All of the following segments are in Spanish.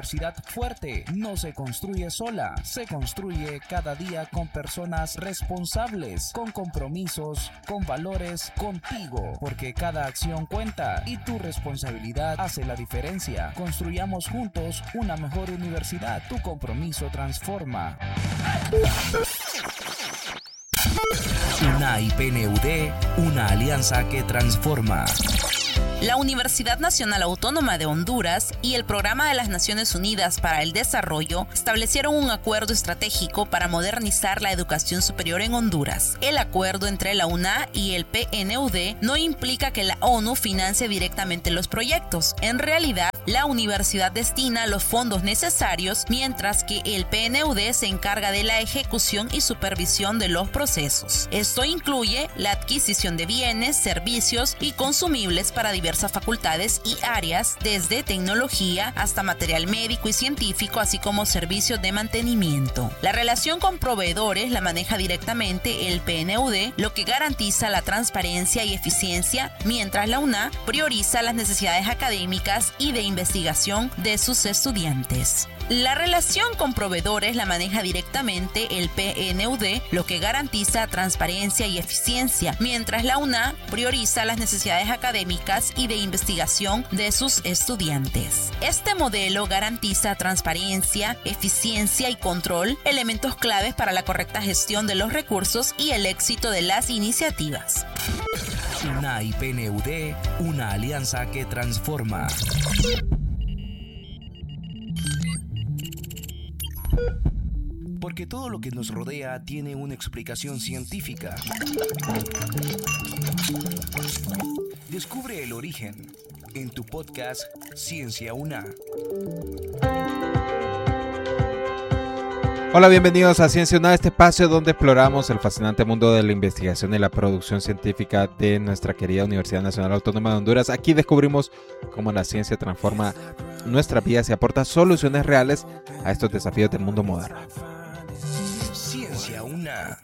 universidad fuerte no se construye sola, se construye cada día con personas responsables, con compromisos, con valores, contigo, porque cada acción cuenta y tu responsabilidad hace la diferencia. Construyamos juntos una mejor universidad. Tu compromiso transforma. UNA y PNUD, una alianza que transforma. La Universidad Nacional Autónoma de Honduras y el Programa de las Naciones Unidas para el Desarrollo establecieron un acuerdo estratégico para modernizar la educación superior en Honduras. El acuerdo entre la UNA y el PNUD no implica que la ONU financie directamente los proyectos. En realidad, la universidad destina los fondos necesarios, mientras que el PNUD se encarga de la ejecución y supervisión de los procesos. Esto incluye la adquisición de bienes, servicios y consumibles para diversas facultades y áreas, desde tecnología hasta material médico y científico, así como servicios de mantenimiento. La relación con proveedores la maneja directamente el PNUD, lo que garantiza la transparencia y eficiencia, mientras la UNA prioriza las necesidades académicas y de investigación de sus estudiantes. La relación con proveedores la maneja directamente el PNUD, lo que garantiza transparencia y eficiencia, mientras la UNA prioriza las necesidades académicas y de investigación de sus estudiantes. Este modelo garantiza transparencia, eficiencia y control, elementos claves para la correcta gestión de los recursos y el éxito de las iniciativas. UNA y PNUD, una alianza que transforma. Porque todo lo que nos rodea tiene una explicación científica. Descubre el origen en tu podcast Ciencia UNA. Hola, bienvenidos a Ciencia UNA, este espacio donde exploramos el fascinante mundo de la investigación y la producción científica de nuestra querida Universidad Nacional Autónoma de Honduras. Aquí descubrimos cómo la ciencia transforma nuestras vidas y aporta soluciones reales a estos desafíos del mundo moderno. Ciencia UNA.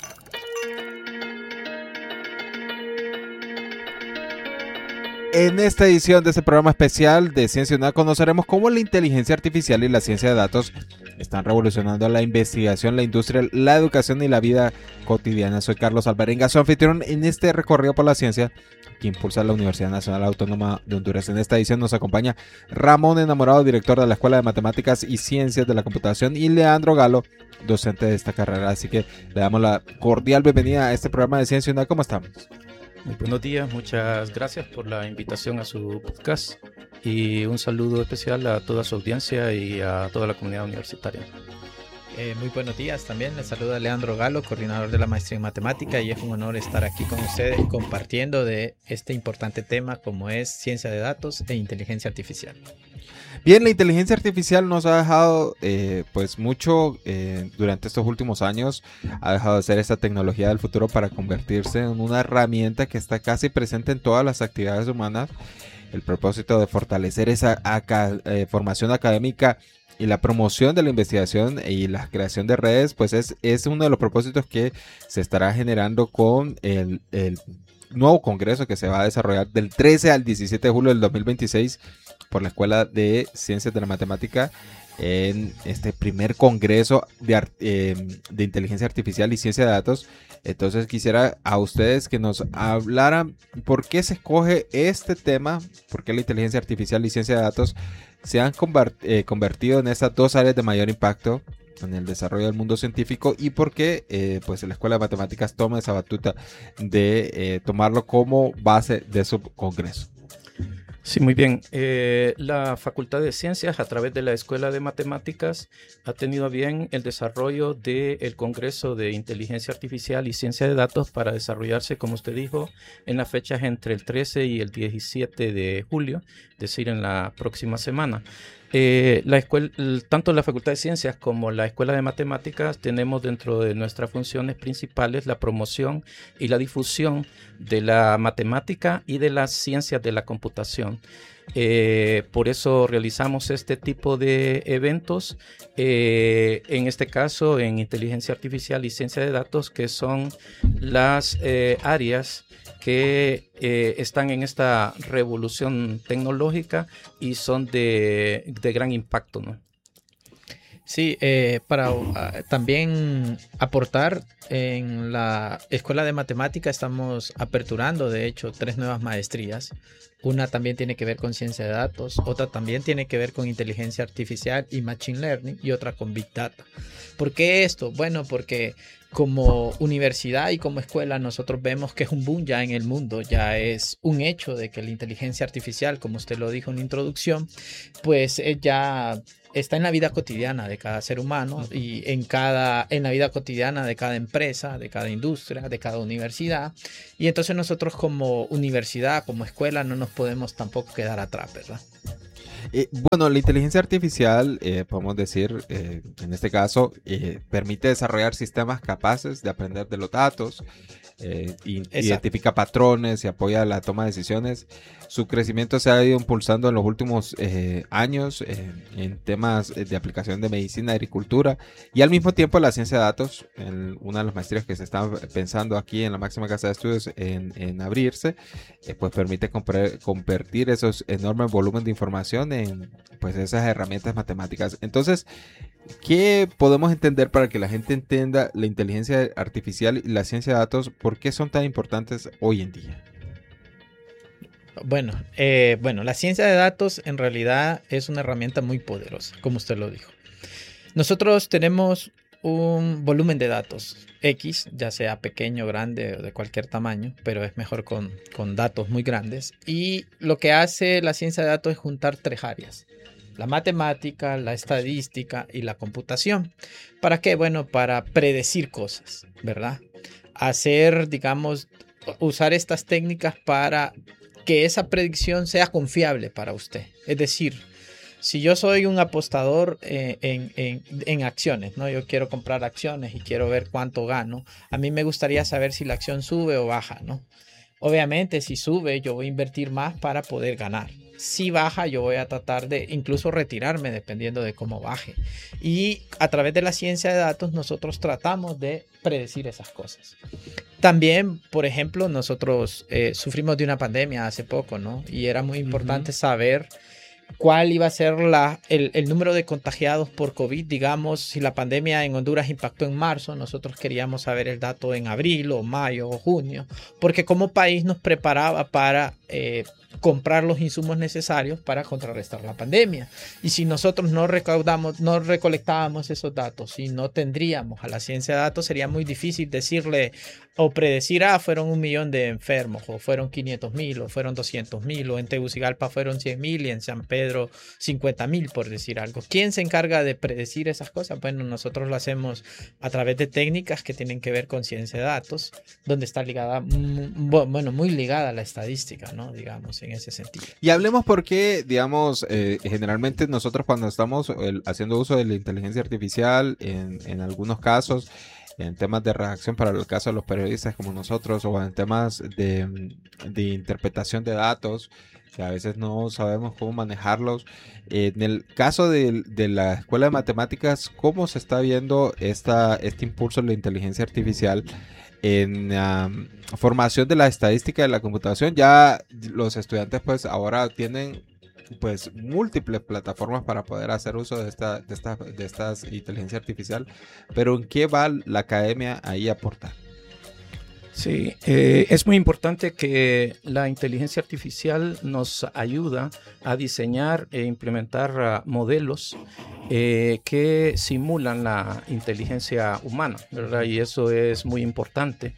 En esta edición de este programa especial de Ciencia UNA conoceremos cómo la inteligencia artificial y la ciencia de datos están revolucionando la investigación, la industria, la educación y la vida cotidiana. Soy Carlos Alvarenga, su anfitrión en este recorrido por la ciencia que impulsa la Universidad Nacional Autónoma de Honduras. En esta edición nos acompaña Ramón Enamorado, director de la Escuela de Matemáticas y Ciencias de la Computación, y Leandro Galo, docente de esta carrera. Así que le damos la cordial bienvenida a este programa de Ciencia UNA. ¿Cómo estamos? Muy buenos días, muchas gracias por la invitación a su podcast y un saludo especial a toda su audiencia y a toda la comunidad universitaria. Muy buenos días también, les saluda Leandro Galo, coordinador de la maestría en matemática, y es un honor estar aquí con ustedes compartiendo de este importante tema como es ciencia de datos e inteligencia artificial. Bien, la inteligencia artificial nos ha dejado pues mucho durante estos últimos años. Ha dejado de ser esta tecnología del futuro para convertirse en una herramienta que está casi presente en todas las actividades humanas. El propósito de fortalecer esa formación académica y la promoción de la investigación y la creación de redes, pues es uno de los propósitos que se estará generando con el nuevo congreso que se va a desarrollar del 13 al 17 de julio del 2026 por la Escuela de Ciencias de la Matemática, en este primer congreso de inteligencia artificial y ciencia de datos. Entonces quisiera a ustedes que nos hablaran por qué se escoge este tema, por qué la inteligencia artificial y ciencia de datos se han convertido en estas dos áreas de mayor impacto en el desarrollo del mundo científico, y por qué pues la Escuela de Matemáticas toma esa batuta de tomarlo como base de su congreso. Sí, muy bien. La Facultad de Ciencias, a través de la Escuela de Matemáticas, ha tenido a bien el desarrollo del Congreso de Inteligencia Artificial y Ciencia de Datos para desarrollarse, como usted dijo, en las fechas entre el 13 y el 17 de julio, es decir, en la próxima semana. Tanto la Facultad de Ciencias como la Escuela de Matemáticas tenemos dentro de nuestras funciones principales la promoción y la difusión de la matemática y de las ciencias de la computación. Por eso realizamos este tipo de eventos, en este caso en inteligencia artificial y ciencia de datos, que son las áreas que están en esta revolución tecnológica y son de gran impacto, ¿no? Sí, para también aportar, en la Escuela de Matemática estamos aperturando, de hecho, 3 nuevas maestrías. Una también tiene que ver con ciencia de datos, otra también tiene que ver con inteligencia artificial y machine learning, y otra con big data. ¿Por qué esto? Bueno, porque como universidad y como escuela nosotros vemos que es un boom ya en el mundo, ya es un hecho de que la inteligencia artificial, como usted lo dijo en la introducción, pues ya está en la vida cotidiana de cada ser humano y en la vida cotidiana de cada empresa, de cada industria, de cada universidad. Y entonces nosotros como universidad, como escuela, no nos podemos tampoco quedar atrás, ¿verdad? Bueno, la inteligencia artificial, podemos decir, en este caso, permite desarrollar sistemas capaces de aprender de los datos, identifica patrones y apoya la toma de decisiones. Su crecimiento se ha ido impulsando en los últimos años en temas de aplicación de medicina, agricultura y al mismo tiempo la ciencia de datos, en una de las maestrías que se está pensando aquí en la máxima casa de estudios en abrirse, pues permite convertir esos enormes volúmenes de información en pues esas herramientas matemáticas. Entonces, ¿qué podemos entender para que la gente entienda la inteligencia artificial y la ciencia de datos? ¿Por qué son tan importantes hoy en día? Bueno, la ciencia de datos en realidad es una herramienta muy poderosa, como usted lo dijo. Nosotros tenemos un volumen de datos X, ya sea pequeño, grande o de cualquier tamaño, pero es mejor con datos muy grandes. Y lo que hace la ciencia de datos es juntar 3 áreas: la matemática, la estadística y la computación. ¿Para qué? Bueno, para predecir cosas, ¿verdad? Usar estas técnicas para que esa predicción sea confiable para usted. Es decir, si yo soy un apostador en acciones, ¿no? Yo quiero comprar acciones y quiero ver cuánto gano. A mí me gustaría saber si la acción sube o baja, ¿no? Obviamente, si sube, yo voy a invertir más para poder ganar. Si baja, yo voy a tratar de incluso retirarme dependiendo de cómo baje. Y a través de la ciencia de datos nosotros tratamos de predecir esas cosas. También, por ejemplo, nosotros sufrimos de una pandemia hace poco, ¿no? Y era muy importante saber cuál iba a ser el número de contagiados por COVID. Digamos, si la pandemia en Honduras impactó en marzo, nosotros queríamos saber el dato en abril o mayo o junio, porque como país nos preparaba para comprar los insumos necesarios para contrarrestar la pandemia. Y si nosotros no recolectábamos esos datos y no tendríamos a la ciencia de datos, sería muy difícil decirle o predecir, fueron 1 millón de enfermos, o fueron 500,000, o fueron 200,000, o en Tegucigalpa fueron 100,000 y en San Pedro 50,000, por decir algo. ¿Quién se encarga de predecir esas cosas? Bueno, nosotros lo hacemos a través de técnicas que tienen que ver con ciencia de datos, donde está ligada, muy ligada a la estadística, ¿no? Digamos, en ese sentido. Y hablemos por qué, digamos, generalmente nosotros cuando estamos haciendo uso de la inteligencia artificial, en algunos casos, en temas de redacción para el caso de los periodistas como nosotros, o en temas de interpretación de datos, que a veces no sabemos cómo manejarlos. En el caso de la Escuela de Matemáticas, ¿cómo se está viendo este impulso de la inteligencia artificial en formación de la estadística de la computación? Ya los estudiantes pues ahora tienen pues múltiples plataformas para poder hacer uso de esta inteligencia artificial, pero ¿en qué va la academia ahí a aportar? Sí, es muy importante que la inteligencia artificial nos ayuda a diseñar e implementar modelos que simulan la inteligencia humana, ¿verdad? Y eso es muy importante.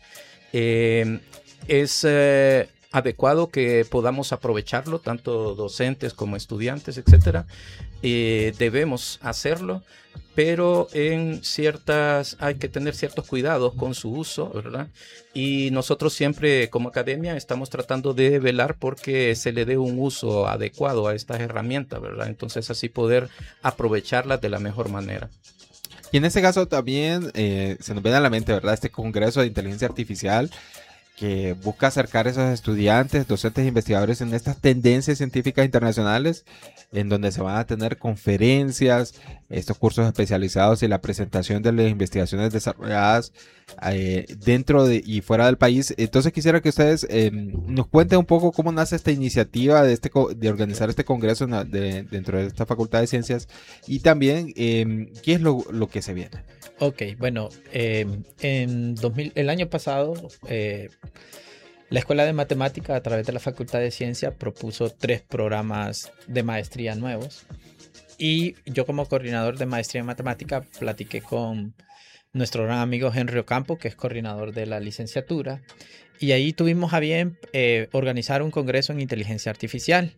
Es adecuado que podamos aprovecharlo, tanto docentes como estudiantes, etcétera. Debemos hacerlo, pero hay que tener ciertos cuidados con su uso, ¿verdad? Y nosotros siempre como academia estamos tratando de velar porque se le dé un uso adecuado a estas herramientas, ¿verdad? Entonces así poder aprovecharlas de la mejor manera. Y en este caso también se nos viene a la mente, ¿verdad? Este Congreso de Inteligencia Artificial, que busca acercar a esos estudiantes, docentes e investigadores en estas tendencias científicas internacionales, en donde se van a tener conferencias, estos cursos especializados y la presentación de las investigaciones desarrolladas dentro y fuera del país. Entonces quisiera que ustedes nos cuenten un poco cómo nace esta iniciativa de organizar este congreso dentro de esta Facultad de Ciencias, y también qué es lo que se viene. Ok, bueno, el año pasado la Escuela de Matemática, a través de la Facultad de Ciencia, propuso 3 programas de maestría nuevos, y yo, como coordinador de maestría en matemática, platiqué con nuestro gran amigo Henry Ocampo, que es coordinador de la licenciatura, y ahí tuvimos a bien organizar un congreso en inteligencia artificial.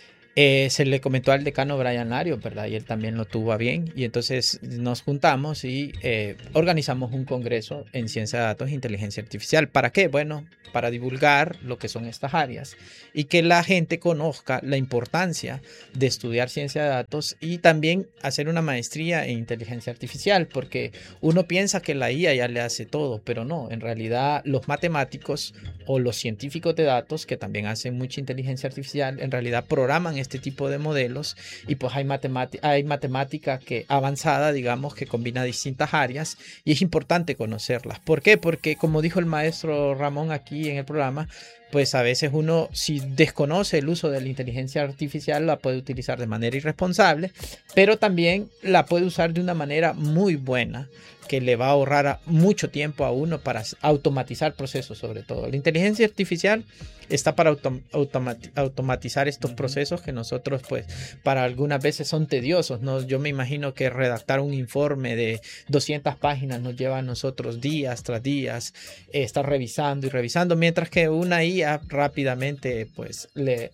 Se le comentó al decano Brian Larios, ¿verdad? Y él también lo tuvo a bien. Y entonces nos juntamos y organizamos un congreso en ciencia de datos e inteligencia artificial. ¿Para qué? Bueno, para divulgar lo que son estas áreas y que la gente conozca la importancia de estudiar ciencia de datos y también hacer una maestría en inteligencia artificial, porque uno piensa que la IA ya le hace todo, pero no. En realidad, los matemáticos o los científicos de datos, que también hacen mucha inteligencia artificial, en realidad programan este tipo de modelos, y pues hay matemática avanzada, digamos, que combina distintas áreas, y es importante conocerlas. ¿Por qué? Porque, como dijo el maestro Ramón aquí en el programa, pues a veces uno, si desconoce el uso de la inteligencia artificial, la puede utilizar de manera irresponsable, pero también la puede usar de una manera muy buena, que le va a ahorrar mucho tiempo a uno para automatizar procesos, sobre todo. La inteligencia artificial está para automatizar estos procesos que nosotros, pues, para algunas veces son tediosos, ¿no? Yo me imagino que redactar un informe de 200 páginas nos lleva a nosotros días tras días, estar revisando y revisando, mientras que una IA rápidamente, pues,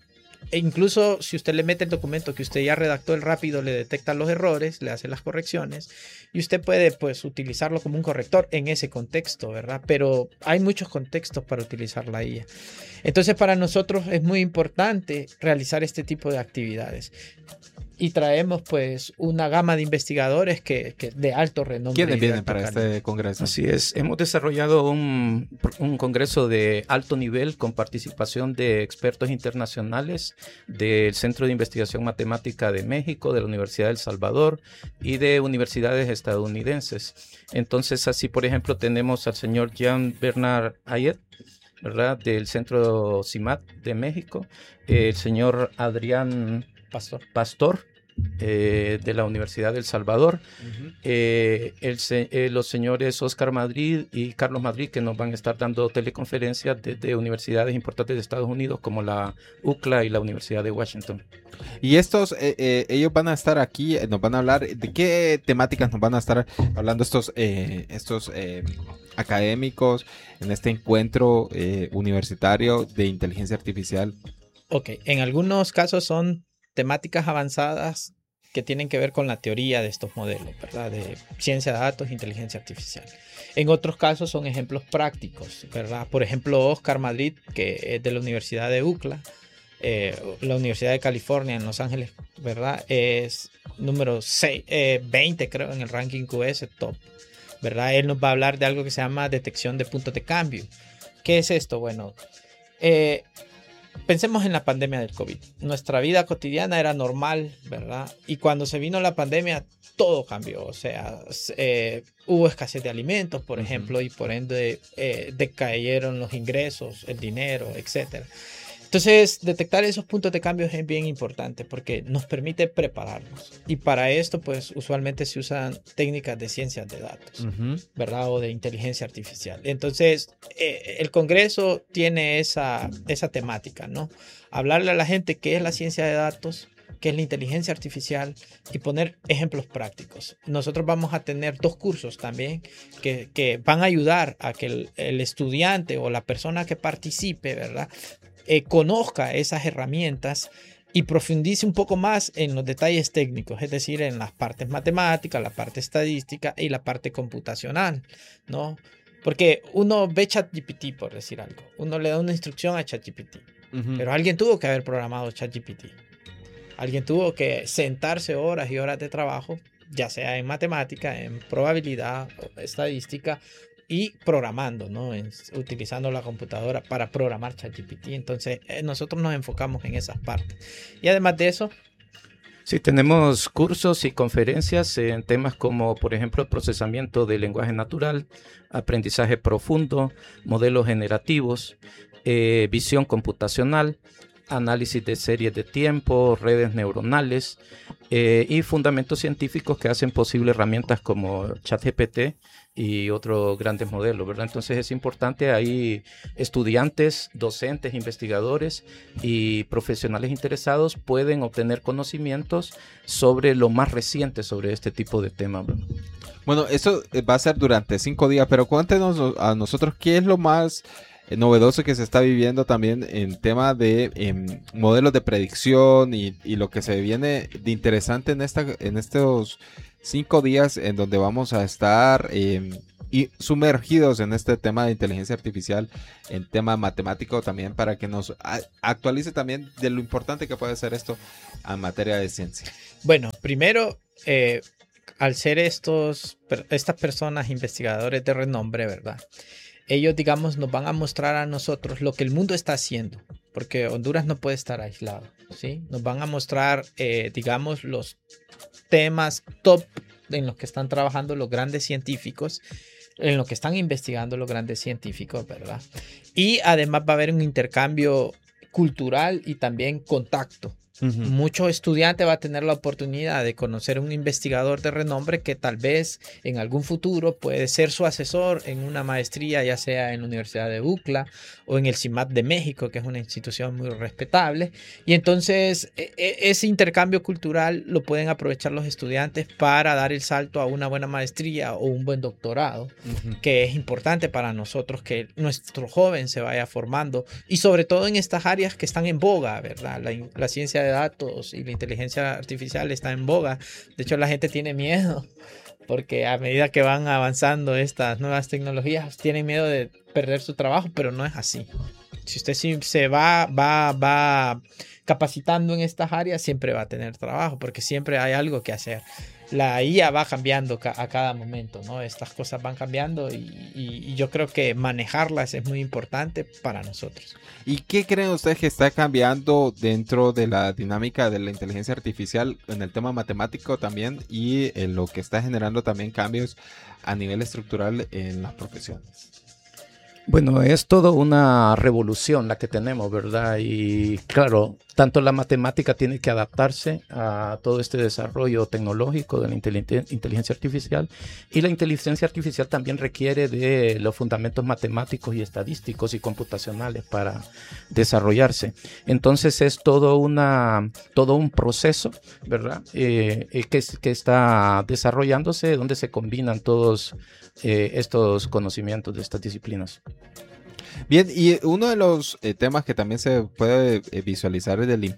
incluso si usted le mete el documento que usted ya redactó, el rápido le detecta los errores, le hace las correcciones, y usted puede, pues, utilizarlo como un corrector en ese contexto, ¿verdad? Pero hay muchos contextos para utilizar la IA. Entonces, para nosotros es muy importante realizar este tipo de actividades. Y traemos, pues, una gama de investigadores que de alto renombre. ¿Quiénes vienen para este congreso? Así es, hemos desarrollado un congreso de alto nivel con participación de expertos internacionales del Centro de Investigación Matemática de México, de la Universidad de El Salvador y de universidades estadounidenses. Entonces, así, por ejemplo, tenemos al señor Jean-Bernard Ayet, ¿verdad?, del Centro CIMAT de México, el señor Adrián Pastor, de la Universidad de El Salvador, los señores Oscar Madrid y Carlos Madrid, que nos van a estar dando teleconferencias desde universidades importantes de Estados Unidos como la UCLA y la Universidad de Washington. Y ellos van a estar aquí, nos van a hablar de qué temáticas nos van a estar hablando estos académicos en este encuentro universitario de inteligencia artificial. Ok, en algunos casos son temáticas avanzadas que tienen que ver con la teoría de estos modelos, ¿verdad? De ciencia de datos e inteligencia artificial. En otros casos son ejemplos prácticos, ¿verdad? Por ejemplo, Oscar Madrid, que es de la Universidad de UCLA, la Universidad de California en Los Ángeles, ¿verdad? Es número 20, creo, en el ranking QS top, ¿verdad? Él nos va a hablar de algo que se llama detección de puntos de cambio. ¿Qué es esto? Bueno, pensemos en la pandemia del COVID. Nuestra vida cotidiana era normal, ¿verdad? Y cuando se vino la pandemia, todo cambió. O sea, hubo escasez de alimentos, por ejemplo, y por ende decayeron los ingresos, el dinero, etc. Entonces, detectar esos puntos de cambio es bien importante porque nos permite prepararnos. Y para esto, pues, usualmente se usan técnicas de ciencias de datos, ¿verdad? O de inteligencia artificial. Entonces, el Congreso tiene esa temática, ¿no? Hablarle a la gente qué es la ciencia de datos, qué es la inteligencia artificial y poner ejemplos prácticos. Nosotros vamos a tener 2 cursos también que van a ayudar a que el estudiante o la persona que participe, ¿verdad?, conozca esas herramientas y profundice un poco más en los detalles técnicos, es decir, en las partes matemáticas, la parte estadística y la parte computacional, ¿no? Porque uno ve ChatGPT, por decir algo, uno le da una instrucción a ChatGPT, pero alguien tuvo que haber programado ChatGPT, alguien tuvo que sentarse horas y horas de trabajo, ya sea en matemática, en probabilidad, estadística, y programando, ¿no? Utilizando la computadora para programar ChatGPT. Entonces, nosotros nos enfocamos en esas partes. Y además de eso, sí, tenemos cursos y conferencias en temas como, por ejemplo, procesamiento del lenguaje natural, aprendizaje profundo, modelos generativos, visión computacional, análisis de series de tiempo, redes neuronales y fundamentos científicos que hacen posible herramientas como ChatGPT y otros grandes modelos, ¿verdad? Entonces es importante, hay estudiantes, docentes, investigadores y profesionales interesados pueden obtener conocimientos sobre lo más reciente sobre este tipo de temas, ¿verdad? Bueno, eso va a ser durante 5 días, pero cuéntenos a nosotros qué es lo más novedoso que se está viviendo también en tema de modelos de predicción y lo que se viene de interesante en estos 5 días en donde vamos a estar y sumergidos en este tema de inteligencia artificial, en tema matemático también, para que nos actualice también de lo importante que puede ser esto en materia de ciencia. Bueno, primero, al ser estas personas investigadores de renombre, ¿verdad? Ellos, digamos, nos van a mostrar a nosotros lo que el mundo está haciendo, porque Honduras no puede estar aislado, ¿sí? Nos van a mostrar, digamos, los temas top en los que están trabajando los grandes científicos, en lo que están investigando los grandes científicos, ¿verdad? Y además va a haber un intercambio cultural y también contacto. Muchos estudiantes van a tener la oportunidad de conocer a un investigador de renombre que tal vez en algún futuro puede ser su asesor en una maestría, ya sea en la Universidad de UCLA o en el CIMAT de México, que es una institución muy respetable. Y entonces ese intercambio cultural lo pueden aprovechar los estudiantes para dar el salto a una buena maestría o un buen doctorado, que es importante para nosotros que nuestro joven se vaya formando y sobre todo en estas áreas que están en boga, ¿verdad? La ciencia de datos y la inteligencia artificial está en boga. De hecho, la gente tiene miedo porque a medida que van avanzando estas nuevas tecnologías, tienen miedo de perder su trabajo, pero no es así. Si usted se va capacitando en estas áreas, siempre va a tener trabajo porque siempre hay algo que hacer. La IA va cambiando a cada momento, ¿no? Estas cosas van cambiando y yo creo que manejarlas es muy importante para nosotros. ¿Y qué creen ustedes que está cambiando dentro de la dinámica de la inteligencia artificial en el tema matemático también y en lo que está generando también cambios a nivel estructural en las profesiones? Bueno, es toda una revolución la que tenemos, ¿verdad? Y claro, tanto la matemática tiene que adaptarse a todo este desarrollo tecnológico de la inteligencia artificial y la inteligencia artificial también requiere de los fundamentos matemáticos y estadísticos y computacionales para desarrollarse. Entonces es todo un proceso, ¿verdad? Que está desarrollándose donde se combinan todos estos conocimientos de estas disciplinas. Bien, y uno de los temas que también se puede visualizar es del